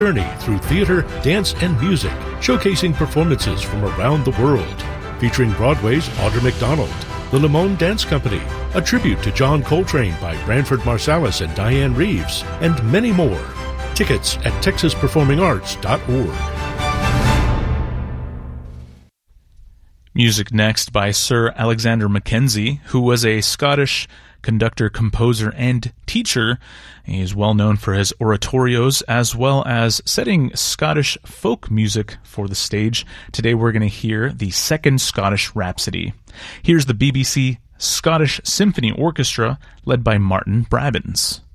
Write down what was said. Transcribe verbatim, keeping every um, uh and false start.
journey through theater, dance, and music, showcasing performances from around the world. Featuring Broadway's Audra McDonald, the Limon Dance Company, a tribute to John Coltrane by Branford Marsalis and Diane Reeves, and many more. Tickets at texas performing arts dot org. Music next by Sir Alexander Mackenzie, who was a Scottish conductor, composer, and teacher. He is well known for his oratorios as well as setting Scottish folk music for the stage. Today we're going to hear the Second Scottish Rhapsody. Here's the B B C Scottish Symphony Orchestra led by Martin Brabbins.